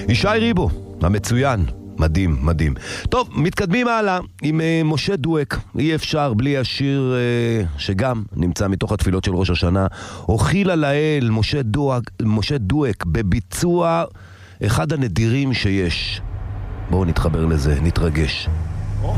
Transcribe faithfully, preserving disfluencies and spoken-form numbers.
ישי ריבו, המצוין, מדהים, מדהים. טוב, מתקדמים הלאה עם uh, משה דואק. אי אפשר בלי השיר uh, שגם נמצא מתוך התפילות של ראש השנה. אוכילה לאל, משה דואק, משה דואק, בביצוע אחד הנדירים שיש. בואו נתחבר לזה, נתרגש.